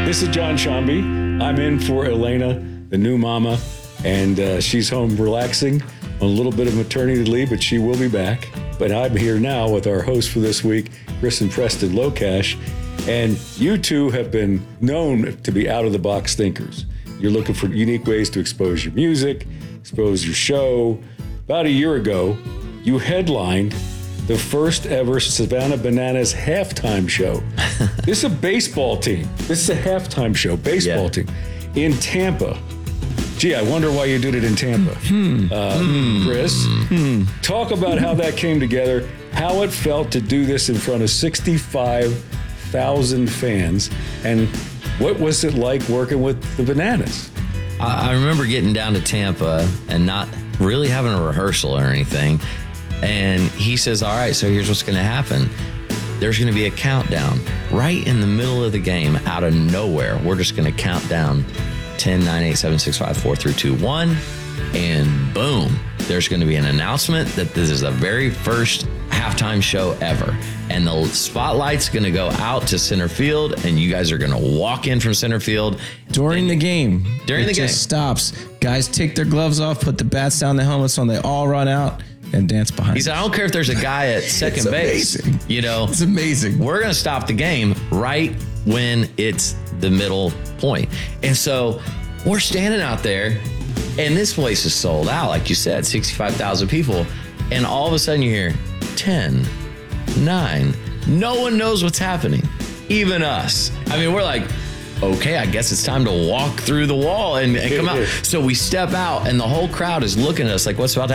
This is John Shambi. I'm in for Elena, the new mama, and she's home relaxing on a little bit of maternity leave, but she will be back. But I'm here now with our host for this week, Chris and Preston Lokash, and you two have been known to be out-of-the-box thinkers. You're looking for unique ways to expose your music, expose your show. About a year ago, you headlined the first ever Savannah Bananas halftime show. This is a baseball team. This is a halftime show, baseball team in Tampa. Gee, I wonder why you did it in Tampa. Chris, talk about how that came together, how it felt to do this in front of 65,000 fans, and what was it like working with the Bananas? I remember getting down to Tampa and not really having a rehearsal or anything. And he says, all right, so here's what's going to happen. There's going to be a countdown right in the middle of the game out of nowhere. We're just going to count down 10, 9, 8, 7, 6, 5, 4, 3, 2, 1. And boom, there's going to be an announcement that this is the very first halftime show ever. And the spotlight's going to go out to center field, and you guys are going to walk in from center field. During the game. It just stops. Guys take their gloves off, put the bats down, the helmets on, they all run out and dance behind. He said, I don't care if there's a guy at second base. Amazing. You know, it's amazing. We're going to stop the game right when it's the middle point. And so we're standing out there, and this place is sold out. Like you said, 65,000 people. And all of a sudden you hear 10, 9. No one knows what's happening, even us. I mean, we're like, okay, I guess it's time to walk through the wall and come out. So we step out, and the whole crowd is looking at us like, what's about to happen?